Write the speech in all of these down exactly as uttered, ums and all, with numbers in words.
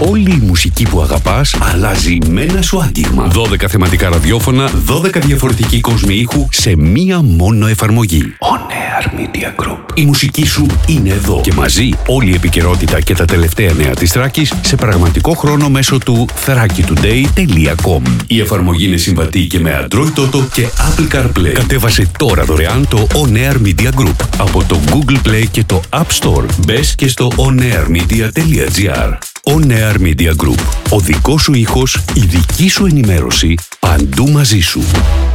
Όλη η μουσική που αγαπάς αλλάζει με ένα σου άγγιγμα. δώδεκα θεματικά ραδιόφωνα, δώδεκα διαφορετικοί κόσμοι ήχου σε μία μόνο εφαρμογή. On Air Media Group. Η μουσική σου είναι εδώ και μαζί όλη η επικαιρότητα και τα τελευταία νέα της Θράκης σε πραγματικό χρόνο μέσω του θράκη τουντέι τελεία κομ. Η εφαρμογή είναι συμβατή και με Android Auto και Apple CarPlay. Κατέβασε τώρα δωρεάν το On Air Media Group από το Google Play και το App Store. Μπες και στο onairmedia τελεία gr. On Air Media Group. Ο δικός σου ήχος, η δική σου ενημέρωση, παντού μαζί σου.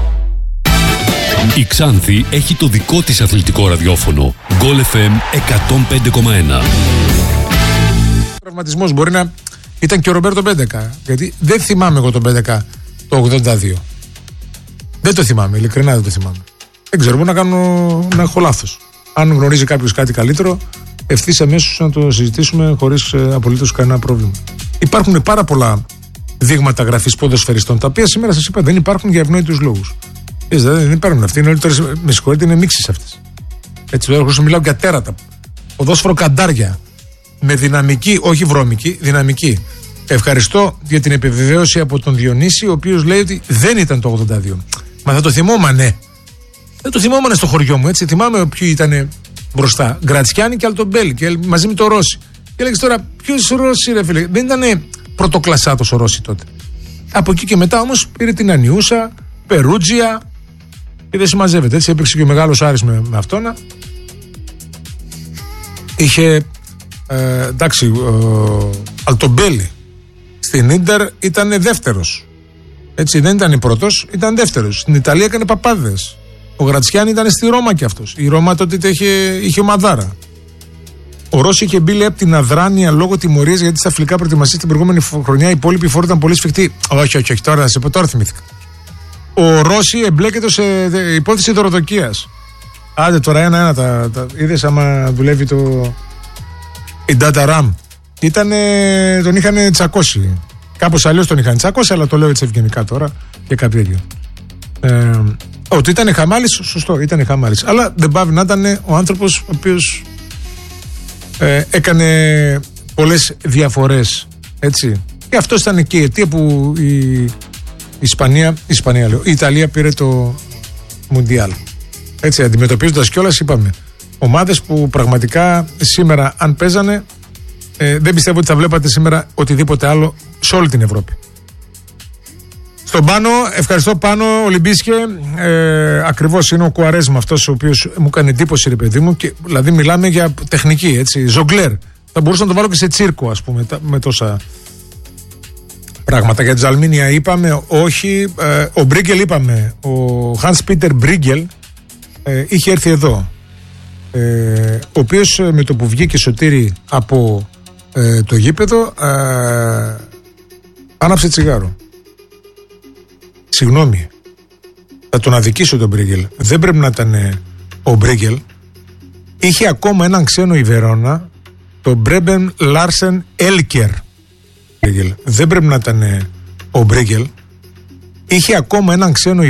Η Ξάνθη έχει το δικό της αθλητικό ραδιόφωνο. Goal εφ εμ εκατόν πέντε κόμμα ένα. Ο τραυματισμός μπορεί να ήταν και ο Ρομπέρτο Μπέντεκα. Γιατί δεν θυμάμαι εγώ τον Μπέντεκα το ογδόντα δύο. Δεν το θυμάμαι, ειλικρινά δεν το θυμάμαι. Δεν ξέρω, μπορεί να, κάνω, να έχω λάθος. Αν γνωρίζει κάποιος κάτι καλύτερο, ευθύς αμέσως να το συζητήσουμε χωρίς ε, απολύτως κανένα πρόβλημα. Υπάρχουν πάρα πολλά δείγματα γραφής ποδοσφαιριστών, τα οποία σήμερα σας είπα δεν υπάρχουν για ευνόητους λόγους. Έτσι, δεν υπάρχουν αυτοί, είναι όλοι τώρα, με συγχωρείτε, είναι μίξεις αυτές. Έτσι, τώρα χωρίς μιλάω για τέρατα. Ποδόσφαιρο καντάρια. Με δυναμική, όχι βρώμικη, δυναμική. Ευχαριστώ για την επιβεβαίωση από τον Διονύση, ο οποίος λέει ότι δεν ήταν το ογδόντα δύο. Μα θα το θυμόμανε. Δεν το θυμόμανε στο χωριό μου, έτσι. Θυμάμαι ποιοι ήταν μπροστά. Γκρατσιάνι και Αλτομπέλη, και μαζί με το Ρώση. Και έλεγε τώρα, ποιος Ρώση, ρε φίλε. Δεν ήταν πρωτοκλασσάτος ο Ρώση τότε. Από εκεί και μετά όμως πήρε την Ανιούσα, Περούτζια και δεν συμμαζεύεται. Έτσι έπαιξε και ο μεγάλος Άρης με, με αυτόνα. Είχε ε, εντάξει, ο Αλτομπέλη στην Ίντερ ήταν δεύτερος. Έτσι, δεν ήταν πρώτος, ήταν δεύτερος. Στην Ιταλία έκανε παπάδες. Ο Γρατσιάνι ήταν στη Ρώμα κι αυτός. Η Ρώμα τότε είχε, είχε ομαδάρα. Ο Ρώση είχε μπει από την αδράνεια λόγω τιμωρίας, γιατί στα φιλικά προετοιμασίες την προηγούμενη χρονιά οι υπόλοιποι φόροι ήταν πολύ σφιχτοί. Όχι, όχι, όχι, τώρα θα σε πω, τώρα θυμήθηκα. Ο Ρώση εμπλέκεται σε υπόθεση δωροδοκίας. Άντε τώρα ένα-ένα τα, τα είδες άμα δουλεύει το. Η Data RAM. Ήτανε, τον είχαν τσακώσει. Κάπως αλλιώς τον είχαν τσακώσει, αλλά το λέω έτσι ευγενικά τώρα για κάποιο ίδιο. Ε, ότι ήταν χαμάλης, σωστό, ήταν χαμάλης. Αλλά δεν πάβει να ήταν ο άνθρωπος ο οποίος ε, έκανε πολλές διαφορές. Έτσι. Και αυτό ήταν και η αιτία που η, η Ισπανία, η Ισπανία λέω, η Ιταλία πήρε το Μουντιάλ. Έτσι, αντιμετωπίζοντας κιόλας, είπαμε, ομάδες που πραγματικά σήμερα αν παίζανε, ε, δεν πιστεύω ότι θα βλέπατε σήμερα οτιδήποτε άλλο σε όλη την Ευρώπη. Στον Πάνο, ευχαριστώ Πάνο, Ολυμπίσκε, ε, ακριβώς είναι ο Κουαρέσμα αυτός ο οποίος μου έκανε εντύπωση, ρε παιδί μου, και, δηλαδή μιλάμε για τεχνική, έτσι, ζογκλέρ. Θα μπορούσα να το βάλω και σε τσίρκο, ας πούμε, με τόσα πράγματα. Για τη Ζαλμίνια είπαμε, όχι, ε, ο Μπρίγκελ είπαμε, ο Hans Peter Μπρίγκελ ε, είχε έρθει εδώ, ε, ο οποίος με το που βγήκε Σωτήρη από ε, το γήπεδο, ε, άναψε τσιγάρο. Συγγνώμη, θα τον αδικήσω τον Μπρίγκελ. Δεν πρέπει να ήταν ο Μπρίγκελ. Είχε ακόμα έναν ξένο η Βερόνα, τον Μπρέμπεν Λάρσεν Έλκερ. Δεν πρέπει να ήταν ο Μπρίγκελ. Είχε ακόμα έναν ξένο